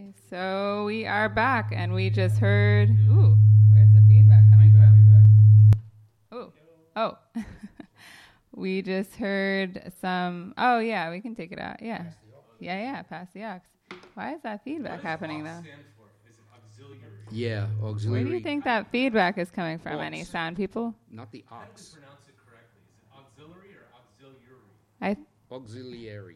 So we are back, and we just heard. Ooh, where's the feedback coming from? Oh. We just heard some. Oh yeah, we can take it out. Yeah, pass the aux. Why is that feedback happening though? Is it auxiliary? Yeah, auxiliary. Where do you think that feedback is coming from? Aux. Any sound people? Not the I have aux. to pronounce it correctly. Is it auxiliary or auxiliary?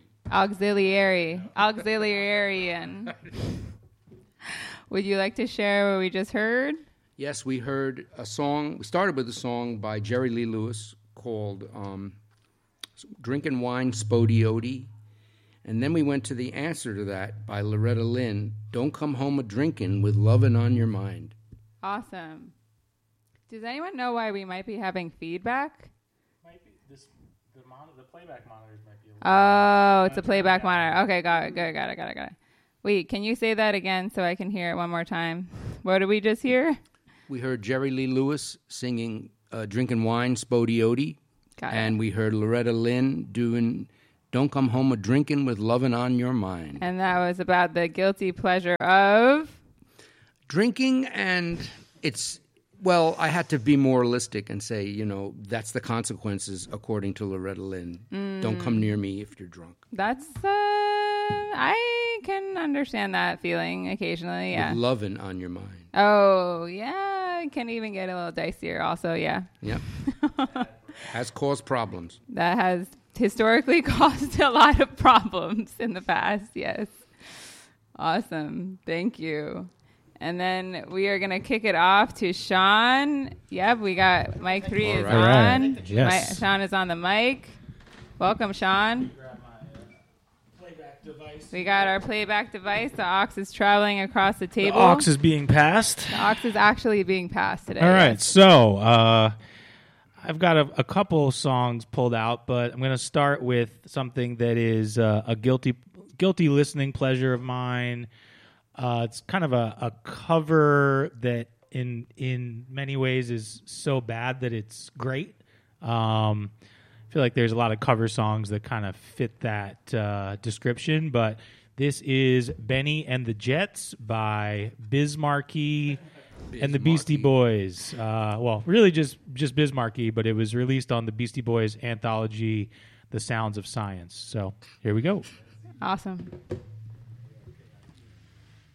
Auxiliary. Auxiliarian. Would you like to share what we just heard? Yes, we heard a song. We started with a song by Jerry Lee Lewis called Drinkin' Wine Spodioti. And then we went to the answer to that by Loretta Lynn, Don't Come Home a-Drinkin' with Lovin' on Your Mind. Awesome. Does anyone know why we might be having feedback? Might be the playback monitors might be. It's a playback monitor. Okay, got it. Wait, can you say that again so I can hear it one more time? What did we just hear? We heard Jerry Lee Lewis singing Drinkin' Wine Spodioti. Got it. And we heard Loretta Lynn doing Don't Come Home a-Drinkin' with Lovin' on Your Mind. And that was about the guilty pleasure of drinking, and well, I had to be moralistic and say, that's the consequences according to Loretta Lynn. Don't come near me if you're drunk. That's I can understand that feeling occasionally, yeah. With lovin' on your mind. Oh, yeah, it can even get a little dicier also, yeah. Yep. Has caused problems. That has historically caused a lot of problems in the past, yes. Awesome. Thank you. And then we are going to kick it off to Sean. Yep, we got mic 3 is on. Right. Yes. Sean is on the mic. Welcome, Sean. Grab my playback device. We got our playback device. The aux is traveling across the table. The aux is being passed. The aux is actually being passed today. All right, so I've got a couple songs pulled out, but I'm going to start with something that is a guilty listening pleasure of mine. It's kind of a cover that in many ways is so bad that it's great. I feel like there's a lot of cover songs that kind of fit that description, but this is Benny and the Jets by Biz Markie and the Beastie Boys. Well, really just Biz Markie, but it was released on the Beastie Boys anthology, The Sounds of Science. So here we go. Awesome.